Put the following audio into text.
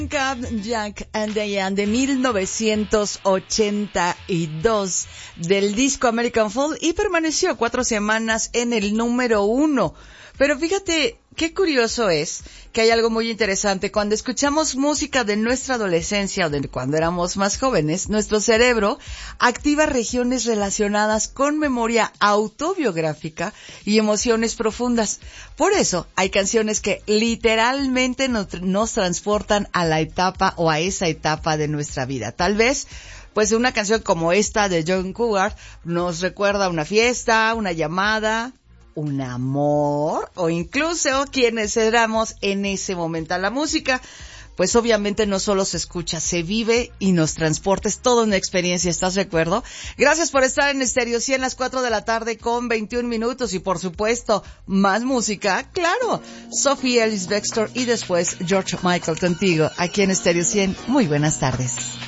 Jack and Diane de 1982 del disco American Fall y permaneció 4 semanas en el número 1. Pero fíjate, qué curioso es que hay algo muy interesante. Cuando escuchamos música de nuestra adolescencia o de cuando éramos más jóvenes, nuestro cerebro activa regiones relacionadas con memoria autobiográfica y emociones profundas. Por eso hay canciones que literalmente nos transportan a la etapa o a esa etapa de nuestra vida. Tal vez pues una canción como esta de John Cougar nos recuerda una fiesta, una llamada, un amor o incluso quienes éramos en ese momento. La música, pues obviamente no solo se escucha, se vive y nos transporta. Es toda una experiencia, ¿estás de acuerdo? Gracias por estar en Stereo 100 las 4 de la tarde con 21 minutos y por supuesto, más música, claro. Sophie Ellis-Bextor y después George Michael contigo aquí en Stereo 100. Muy buenas tardes.